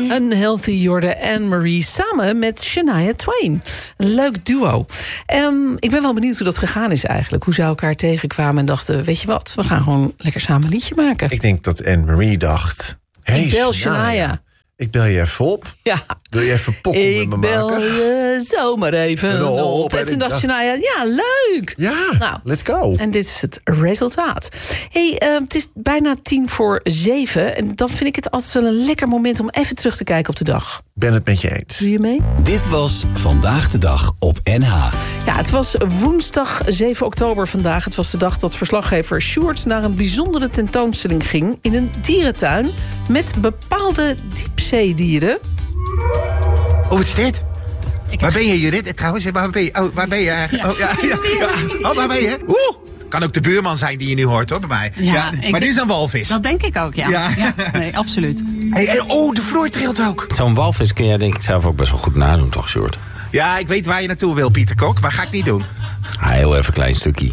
Unhealthy Jorde Anne-Marie samen met Shania Twain. Een leuk duo. Ik ben wel benieuwd hoe dat gegaan is eigenlijk. Hoe ze elkaar tegenkwamen en dachten, weet je wat, we gaan gewoon lekker samen een liedje maken. Ik denk dat Anne-Marie dacht, hey, ik bel Shania. Ik bel je even op. Ja. Wil je even pokken met me maken? Ik bel je zomaar even op. En toen dacht Shania, ja, leuk. Ja, nou, let's go. En dit is het resultaat. Het is bijna 6:50. En dan vind ik het altijd wel een lekker moment om even terug te kijken op de dag. Ben het met je eens. Doe je mee? Dit was Vandaag de Dag op NH. Ja, het was woensdag 7 oktober vandaag. Het was de dag dat verslaggever Sjoerd naar een bijzondere tentoonstelling ging in een dierentuin met bepaalde diepzeedieren. Oh, wat is dit? Waar ben je, Judith? Trouwens, waar ben je? Oh, waar ben je eigenlijk? Oh, waar ben je? Kan ook de buurman zijn die je nu hoort, hoor, bij mij. Ja, maar dit is een walvis. Dat denk ik ook, ja. Nee, absoluut. Hey, de vloer trilt ook. Zo'n walvis kun jij denk ik zelf ook best wel goed nadoen, toch, Sjoerd? Ja, ik weet waar je naartoe wil, Pieter Kok. Maar ga ik niet doen. Heel even een klein stukje.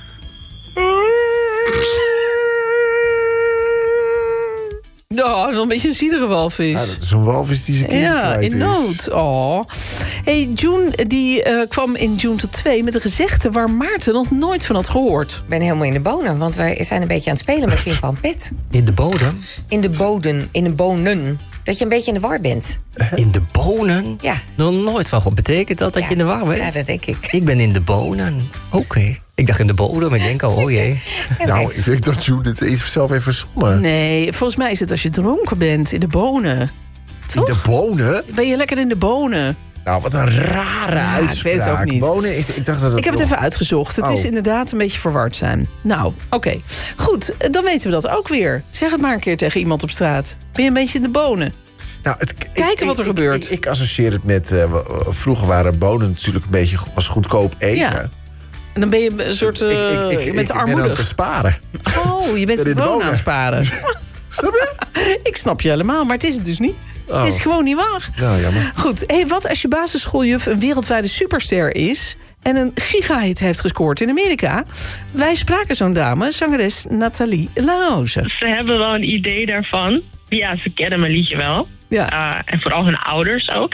Ja, wel een beetje een zielige walvis. Ja, dat is een walvis die zijn kinderen kwijt is. In nood. Oh. Hey, June die kwam in June tot 2 met een gezegde waar Maarten nog nooit van had gehoord. Ik ben helemaal in de bonen, want wij zijn een beetje aan het spelen met Vin van Pet. In de bodem? In de bonen. Dat je een beetje in de war bent. In de bonen? Ja. Nog nooit van gehoord. Betekent dat je in de war bent? Ja, dat denk ik. Ik ben in de bonen. Oké. Ik dacht in de bodem, ik denk al, oh jee. Nou, ik denk dat June het zelf heeft verzonnen. Nee, volgens mij is het als je dronken bent, in de bonen. Toch? In de bonen? Ben je lekker in de bonen? Nou, wat een rare uitspraak. Ik weet het ook niet. Bonen is, ik dacht dat ik heb het even uitgezocht. Het is inderdaad een beetje verward zijn. Nou, oké. Goed, dan weten we dat ook weer. Zeg het maar een keer tegen iemand op straat. Ben je een beetje in de bonen? Nou, kijken wat er gebeurt. Ik associeer het met... vroeger waren bonen natuurlijk een beetje als goedkoop eten. Ja. En dan ben je een soort... je bent armoedig. Ik ben aan het sparen. Oh, je bent de bonen aan het sparen. Snap je? Ik snap je helemaal, maar het is het dus niet. Oh. Het is gewoon niet waar. Nou, jammer. Goed, wat als je basisschooljuf een wereldwijde superster is en een gigahit heeft gescoord in Amerika? Wij spraken zo'n dame, zangeres Nathalie Larose. Ze hebben wel een idee daarvan. Ja, ze kennen mijn liedje wel. Ja. En vooral hun ouders ook.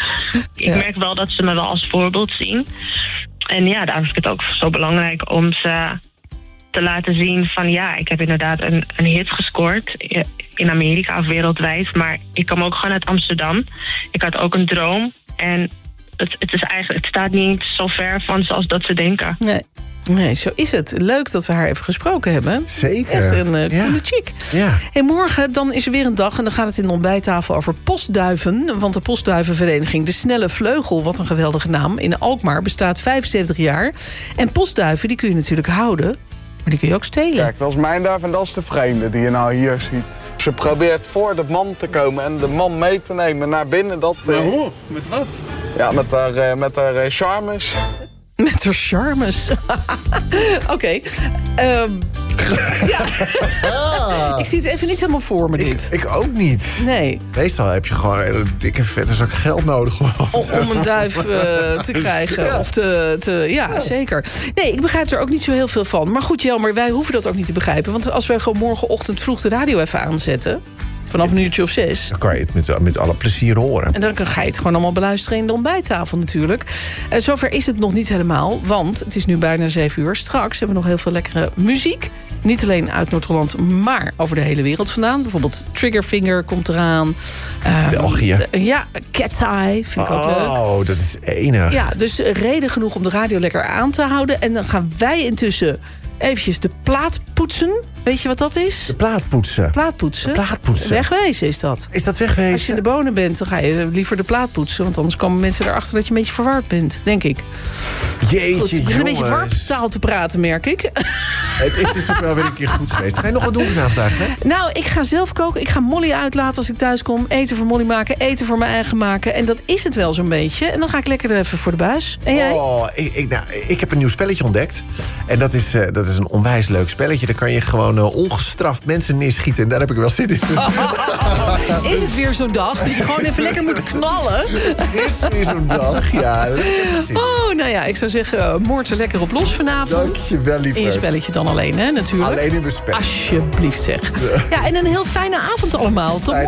Ik merk wel dat ze me wel als voorbeeld zien. En ja, daarom is het ook zo belangrijk om ze te laten zien van ja, ik heb inderdaad een hit gescoord in Amerika of wereldwijd. Maar ik kom ook gewoon uit Amsterdam. Ik had ook een droom. En het staat niet zo ver van zoals dat ze denken. Nee, zo is het. Leuk dat we haar even gesproken hebben. Zeker. Echt een coole chick. Ja. En morgen dan is er weer een dag en dan gaat het in de ontbijttafel over postduiven. Want de postduivenvereniging De Snelle Vleugel, wat een geweldige naam, in Alkmaar bestaat 75 jaar. En postduiven die kun je natuurlijk houden, maar die kun je ook stelen. Kijk, dat is mijn duif en dat is de vreemde die je nou hier ziet. Ze probeert voor de man te komen en de man mee te nemen naar binnen. Maar hoe? Met wat? Ja, met haar charmes. Met haar charmes. Oké. Ja. Ik zie het even niet helemaal voor me, dit. Ik ook niet. Nee. Meestal heb je gewoon een hele dikke vette zak geld nodig. Om een duif te krijgen. Ja. Of ja, zeker. Nee, ik begrijp er ook niet zo heel veel van. Maar goed, Jelmer, wij hoeven dat ook niet te begrijpen. Want als wij gewoon morgenochtend vroeg de radio even aanzetten, vanaf een uurtje of 6. Dan kan je het met alle plezier horen. En dan ga je het gewoon allemaal beluisteren in de ontbijttafel natuurlijk. Zover is het nog niet helemaal, want het is nu bijna 7 uur. Straks hebben we nog heel veel lekkere muziek. Niet alleen uit Noord-Holland, maar over de hele wereld vandaan. Bijvoorbeeld Triggerfinger komt eraan. België. Ja, Cat's Eye vind ik ook leuk. Oh, dat is enig. Ja, dus reden genoeg om de radio lekker aan te houden. En dan gaan wij intussen eventjes de plaat poetsen. Weet je wat dat is? De plaatpoetsen. Plaatpoetsen. Wegwezen is dat. Is dat wegwezen? Als je in de bonen bent, dan ga je liever de plaat poetsen. Want anders komen mensen erachter dat je een beetje verward bent. Denk ik. Jeetje, goed, ik begin een beetje warptaal te praten, merk ik. Het is ook wel weer een keer goed geweest. Ga je nog wat doen vanavond, hè? Nou, ik ga zelf koken. Ik ga Molly uitlaten als ik thuis kom. Eten voor Molly maken. Eten voor mijn eigen maken. En dat is het wel zo'n beetje. En dan ga ik lekker even voor de buis. En jij? Oh, ik heb een nieuw spelletje ontdekt. En dat is een onwijs leuk spelletje. Daar kan je gewoon ongestraft mensen neerschieten. En daar heb ik wel zin in. Is het weer zo'n dag dat je gewoon even lekker moet knallen? Het is weer zo'n dag, ja. Oh, nou ja, ik zou zeggen, moord er lekker op los vanavond. Dankjewel, lieverd. In je spelletje dan alleen, hè, natuurlijk. Alleen in mijn spelletje. Alsjeblieft, zeg. Ja, en een heel fijne avond allemaal. Tot morgen.